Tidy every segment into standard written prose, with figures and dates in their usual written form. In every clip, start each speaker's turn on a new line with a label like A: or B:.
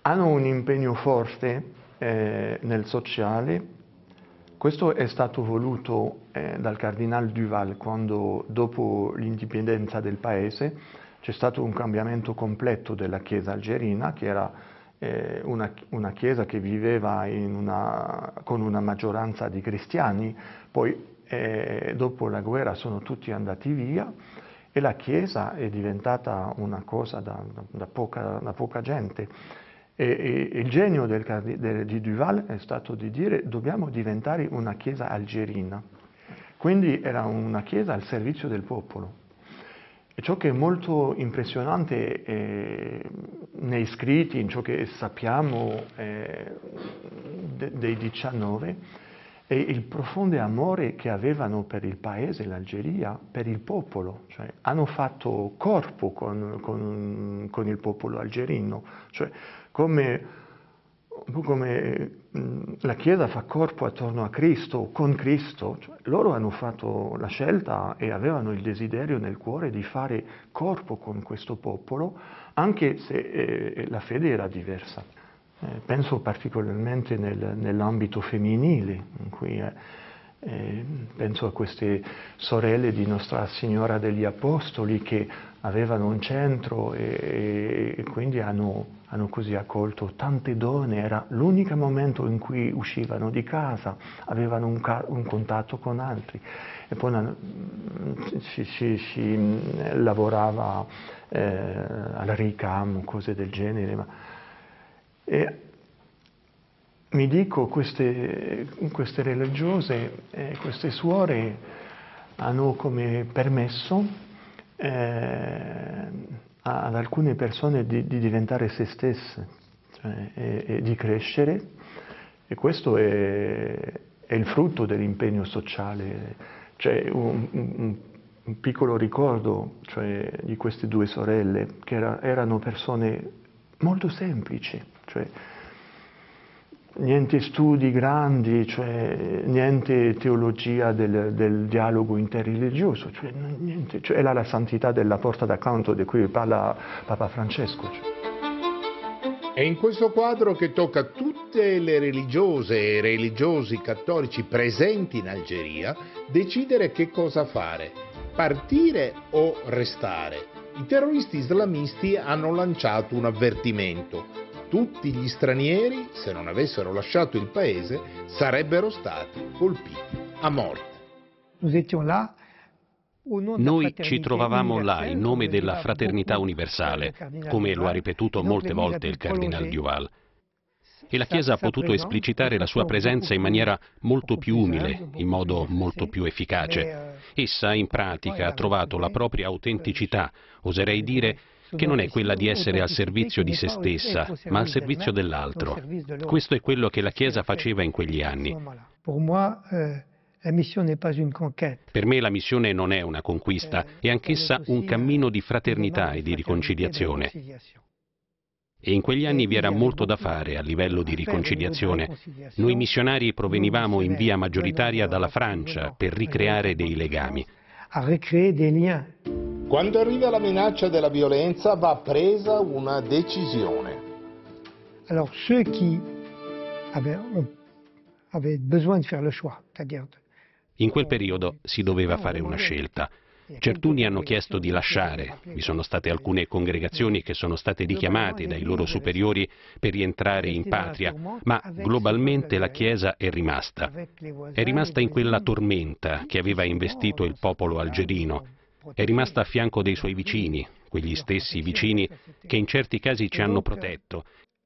A: hanno un impegno forte nel sociale. Questo è stato voluto dal Cardinal Duval quando, dopo l'indipendenza del paese, c'è stato un cambiamento completo della Chiesa algerina, che era una Chiesa che viveva con una maggioranza di cristiani, poi dopo la guerra sono tutti andati via e la Chiesa è diventata una cosa da poca gente. E il genio di Duval è stato di dire: dobbiamo diventare una Chiesa algerina. Quindi era una Chiesa al servizio del popolo. E ciò che è molto impressionante nei scritti, in ciò che sappiamo dei 19, è il profondo amore che avevano per il paese, l'Algeria, per il popolo. Cioè, hanno fatto corpo con il popolo algerino. Cioè, come la Chiesa fa corpo attorno a Cristo, con Cristo, cioè, loro hanno fatto la scelta e avevano il desiderio nel cuore di fare corpo con questo popolo, anche se la fede era diversa. Penso particolarmente nell'ambito femminile, in cui penso a queste sorelle di Nostra Signora degli Apostoli che avevano un centro e quindi hanno così accolto tante donne. Era l'unico momento in cui uscivano di casa, avevano un contatto con altri. E poi si lavorava al ricamo, cose del genere. E mi dico, queste religiose, queste suore hanno come permesso ad alcune persone di diventare se stesse, cioè, e di crescere, e questo è il frutto dell'impegno sociale. C'è un piccolo ricordo, cioè, di queste due sorelle, che erano persone molto semplici, cioè niente studi grandi, cioè niente teologia del dialogo interreligioso, cioè niente, cioè era la santità della porta d'accanto di cui parla Papa Francesco.
B: È in questo quadro che tocca tutte le religiose e religiosi cattolici presenti in Algeria decidere che cosa fare, partire o restare. I terroristi islamisti hanno lanciato un avvertimento: tutti gli stranieri, se non avessero lasciato il paese, sarebbero stati colpiti a morte.
C: Noi ci trovavamo là in nome della fraternità universale, come lo ha ripetuto molte volte il Cardinal Duval. E la Chiesa ha potuto esplicitare la sua presenza in maniera molto più umile, in modo molto più efficace. Essa, in pratica, ha trovato la propria autenticità, oserei dire, che non è quella di essere al servizio di se stessa, ma al servizio dell'altro. Questo è quello che la Chiesa faceva in quegli anni. Per me la missione non è una conquista, è anch'essa un cammino di fraternità e di riconciliazione. E in quegli anni vi era molto da fare a livello di riconciliazione. Noi missionari provenivamo in via maggioritaria dalla Francia per ricreare dei legami.
B: Quando arriva la minaccia della violenza va presa una decisione.
D: Alors ceux qui avaient besoin de faire le choix, c'est-à-dire
C: in quel periodo si doveva fare una scelta. Certuni hanno chiesto di lasciare, vi sono state alcune congregazioni che sono state richiamate dai loro superiori per rientrare in patria, ma globalmente la Chiesa è rimasta. È rimasta in quella tormenta che aveva investito il popolo algerino. È rimasta a fianco dei suoi vicini, quegli stessi vicini che in certi casi ci hanno protetto.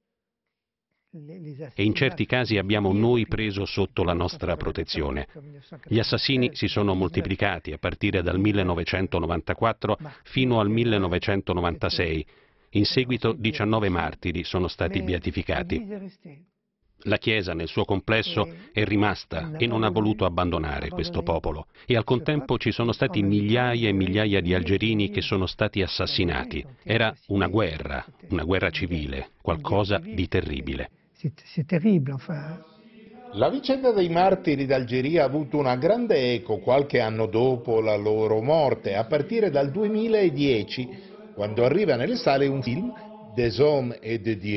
C: E in certi casi abbiamo noi preso sotto la nostra protezione. Gli assassini si sono moltiplicati a partire dal 1994 fino al 1996. In seguito 19 martiri sono stati beatificati. La Chiesa nel suo complesso è rimasta e non ha voluto abbandonare questo popolo. E al contempo ci sono stati migliaia e migliaia di algerini che sono stati assassinati. Era una guerra civile, qualcosa di terribile.
D: C'est terrible, enfin.
B: La vicenda dei martiri d'Algeria ha avuto una grande eco qualche anno dopo la loro morte, a partire dal 2010, quando arriva nelle sale un film, Des Hommes et de Dieu,